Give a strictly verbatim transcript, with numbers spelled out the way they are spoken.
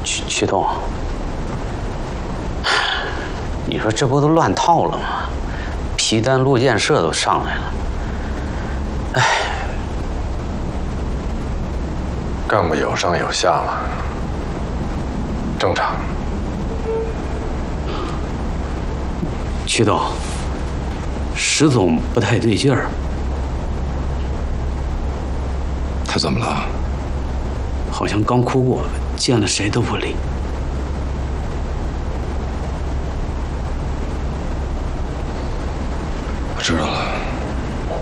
曲曲东，你说这不都乱套了吗？皮丹落箭社都上来了，哎， 干部有上有下嘛，正常。 曲东，石总不太对劲儿。 他怎么了？ 好像刚哭过，见了谁都不理。 我知道了。